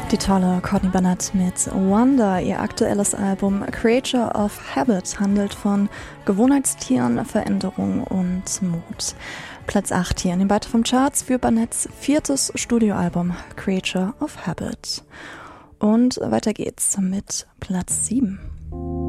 Die tolle Courtney Barnett mit Wonder. Ihr aktuelles Album Creature of Habit handelt von Gewohnheitstieren, Veränderung und Mut. Platz 8 hier in den Weiter vom Charts für Barnetts 4. Studioalbum Creature of Habit. Und weiter geht's mit Platz 7.